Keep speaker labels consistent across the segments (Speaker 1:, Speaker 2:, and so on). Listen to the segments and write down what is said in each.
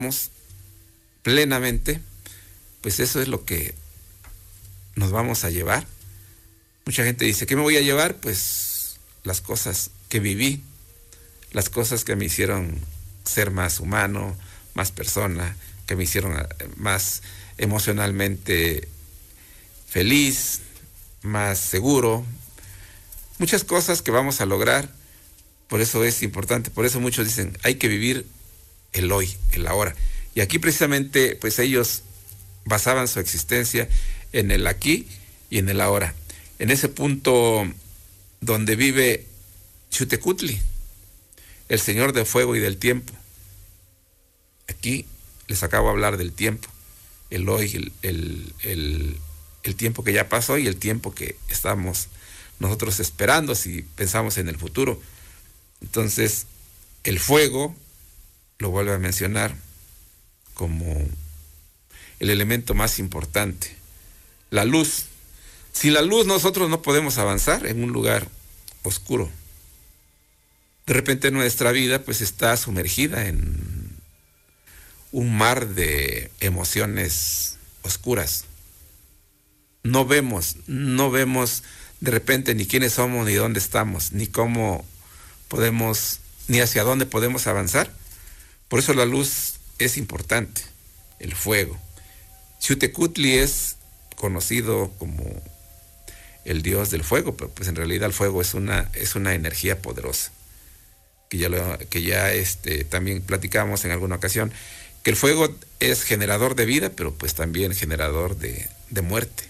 Speaker 1: plenamente, pues eso es lo que nos vamos a llevar. Mucha gente dice, ¿qué me voy a llevar? Pues las cosas que viví, las cosas que me hicieron ser más humano, más persona, que me hicieron más emocionalmente feliz, más seguro. Muchas cosas que vamos a lograr, por eso es importante, por eso muchos dicen, hay que vivir el hoy, el ahora. Y aquí precisamente, pues ellos basaban su existencia en el aquí y en el ahora. En ese punto donde vive Xiuhtecutli, el Señor del Fuego y del Tiempo. Aquí les acabo de hablar del tiempo, el hoy, el tiempo que ya pasó y el tiempo que estamos nosotros esperando si pensamos en el futuro. Entonces, el fuego, lo vuelvo a mencionar, como el elemento más importante. La luz. Sin la luz nosotros no podemos avanzar en un lugar oscuro. De repente nuestra vida pues está sumergida en un mar de emociones oscuras. No vemos de repente ni quiénes somos, ni dónde estamos, ni cómo podemos, ni hacia dónde podemos avanzar. Por eso la luz es importante, el fuego. Xiuhtecutli es conocido como el dios del fuego, pero pues en realidad el fuego es una energía poderosa, que ya también platicamos en alguna ocasión, que el fuego es generador de vida, pero pues también generador de muerte.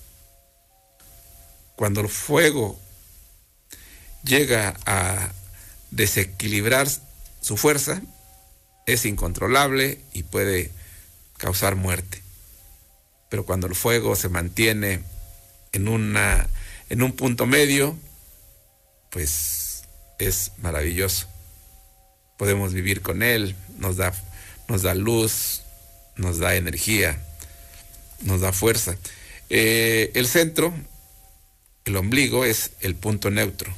Speaker 1: Cuando el fuego llega a desequilibrar su fuerza, es incontrolable y puede causar muerte. Pero cuando el fuego se mantiene en un punto medio, pues es maravilloso. Podemos vivir con él, nos da luz, nos da energía, nos da fuerza. El centro, el ombligo, es el punto neutro.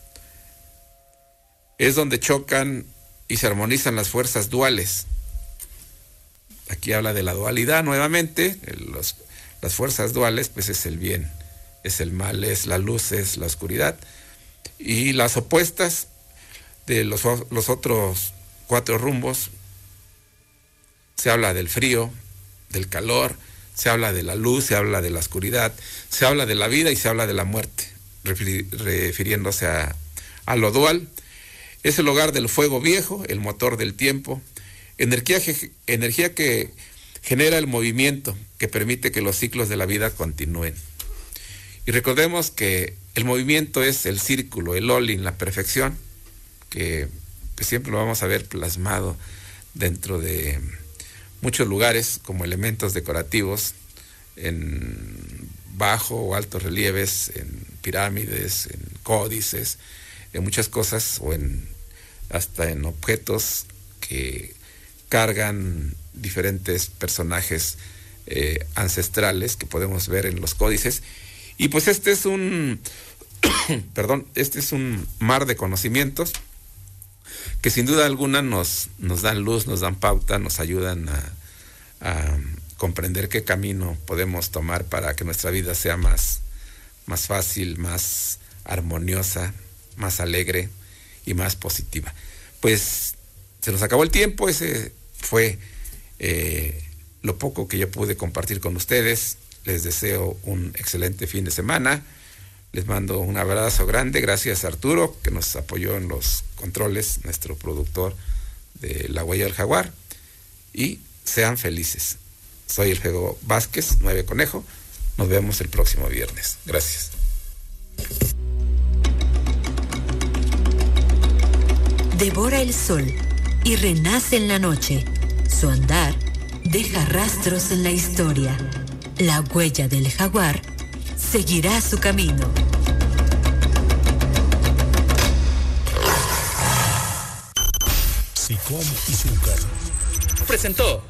Speaker 1: Es donde chocan y se armonizan las fuerzas duales. Aquí habla de la dualidad nuevamente. Las fuerzas duales, pues es el bien, es el mal, es la luz, es la oscuridad. Y las opuestas de los otros 4 rumbos, se habla del frío, del calor, se habla de la luz, se habla de la oscuridad, se habla de la vida y se habla de la muerte, refiriéndose a lo dual. Es el hogar del fuego viejo, el motor del tiempo, energía que genera el movimiento, que permite que los ciclos de la vida continúen. Y recordemos que el movimiento es el círculo, el Olin, la perfección, que siempre lo vamos a ver plasmado dentro de muchos lugares como elementos decorativos, en bajo o altos relieves, en pirámides, en códices, en muchas cosas, o hasta en objetos que cargan diferentes personajes ancestrales que podemos ver en los códices. Y pues este es un mar de conocimientos que sin duda alguna nos dan luz, nos dan pauta, nos ayudan a comprender qué camino podemos tomar para que nuestra vida sea más fácil, más armoniosa, más alegre y más positiva. Pues se nos acabó el tiempo. Ese fue lo poco que yo pude compartir con ustedes. Les deseo un excelente fin de semana. Les mando un abrazo grande. Gracias a Arturo, que nos apoyó en los controles, nuestro productor de La Huella del Jaguar. Y sean felices. Soy el Fego Vázquez, 9 Conejo. Nos vemos el próximo viernes. Gracias.
Speaker 2: Devora el sol y renace en la noche. Su andar deja rastros en la historia. La huella del jaguar seguirá su camino.
Speaker 3: SICOM y Zúcar
Speaker 4: presentó